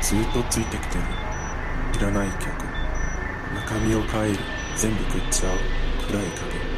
ずっとついてきてもいらない曲、中身を変える、全部食っちゃう暗い影。